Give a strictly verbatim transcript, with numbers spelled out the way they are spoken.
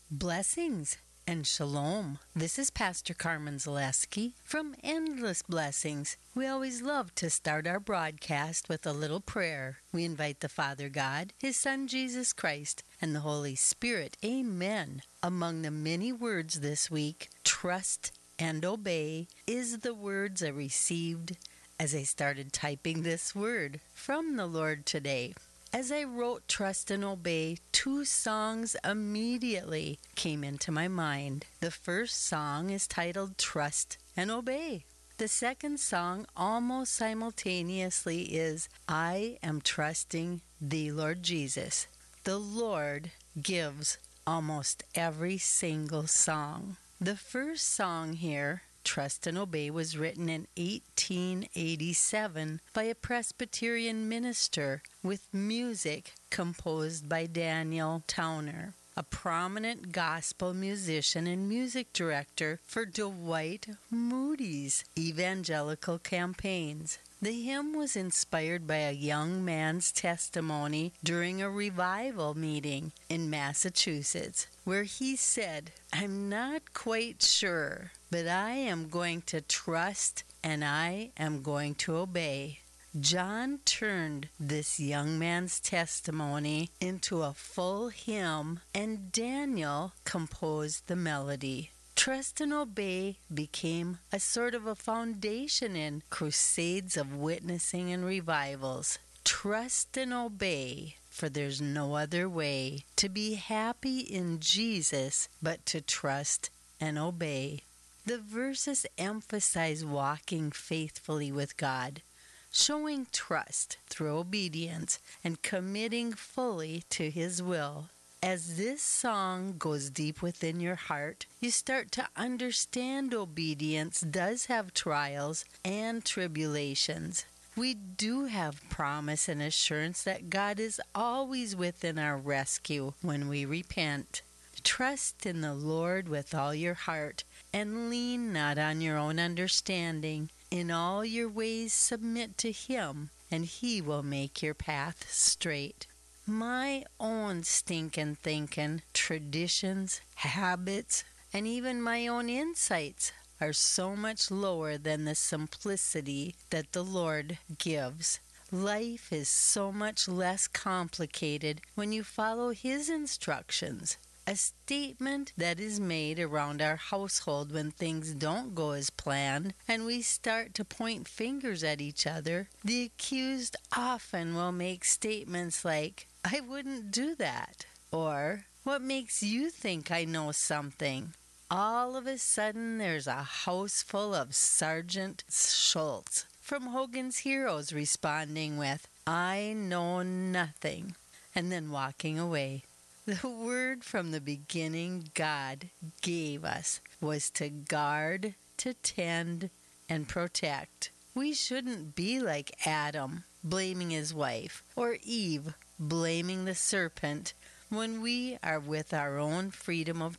Blessings and shalom. This is Pastor Carmen Zaleski from Endless Blessings. We always love to start our broadcast with a little prayer. We invite the Father God, His Son Jesus Christ, and the Holy Spirit. Amen. Among the many words this week, trust and obey is the words I received as I started typing this word from the Lord today. As I wrote Trust and Obey, two songs immediately came into my mind. The first song is titled Trust and Obey. The second song almost simultaneously is I Am Trusting Thee, Lord Jesus. The Lord gives almost every single song. The first song here, Trust and Obey, was written in eighteen eighty-seven by a Presbyterian minister with music composed by Daniel Towner, a prominent gospel musician and music director for Dwight Moody's evangelical campaigns. The hymn was inspired by a young man's testimony during a revival meeting in Massachusetts, where he said, "I'm not quite sure, but I am going to trust and I am going to obey." John turned this young man's testimony into a full hymn, and Daniel composed the melody. Trust and Obey became a sort of a foundation in crusades of witnessing and revivals. Trust and obey, for there's no other way to be happy in Jesus but to trust and obey. The verses emphasize walking faithfully with God, showing trust through obedience, and committing fully to His will. As this song goes deep within your heart, you start to understand obedience does have trials and tribulations. We do have promise and assurance that God is always within our rescue when we repent. Trust in the Lord with all your heart and lean not on your own understanding. In all your ways submit to Him, and He will make your path straight. My own stinking thinking, traditions, habits, and even my own insights are so much lower than the simplicity that the Lord gives. Life is so much less complicated when you follow His instructions. A statement that is made around our household when things don't go as planned and we start to point fingers at each other, the accused often will make statements like, "I wouldn't do that," or "What makes you think I know something?" All of a sudden there's a house full of Sergeant Schultz from Hogan's Heroes responding with, "I know nothing," and then walking away. The word from the beginning God gave us was to guard, to tend, and protect. We shouldn't be like Adam, blaming his wife, or Eve, blaming the serpent, when we are with our own freedom of